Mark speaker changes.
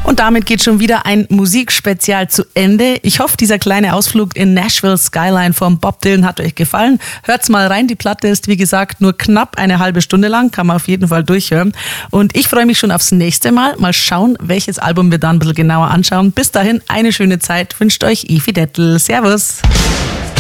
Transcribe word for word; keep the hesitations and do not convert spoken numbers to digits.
Speaker 1: Und damit geht schon wieder ein Musikspezial zu Ende. Ich hoffe, dieser kleine Ausflug in Nashville Skyline von Bob Dylan hat euch gefallen. Hört's mal rein, die Platte ist wie gesagt nur knapp eine halbe Stunde lang, kann man auf jeden Fall durchhören. Und ich freue mich schon aufs nächste Mal. Mal schauen, welches Album wir dann ein bisschen genauer anschauen. Bis dahin, eine schöne Zeit wünscht euch Evi Dettel. Servus!